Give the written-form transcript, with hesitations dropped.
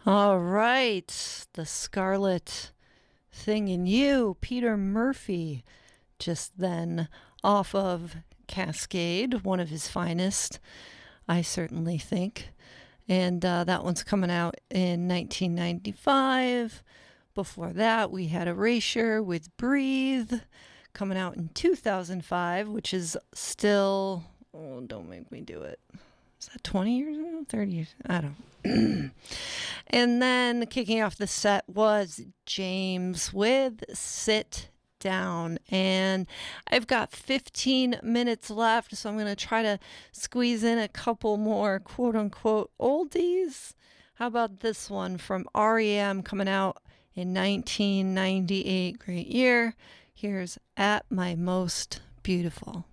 All right, the Scarlet Thing in You, Peter Murphy, just then off of Cascade, one of his finest, I certainly think. And that one's coming out in 1995. Before that, we had Erasure with Breathe coming out in 2005, which is still, oh, don't make me do it. Is that 20 years ago? 30 years? I don't know. And then kicking off the set was James with Sit Down. And I've got 15 minutes left, so I'm going to try to squeeze in a couple more quote unquote oldies. How about this one from REM coming out in 1998? Great year. Here's At My Most Beautiful.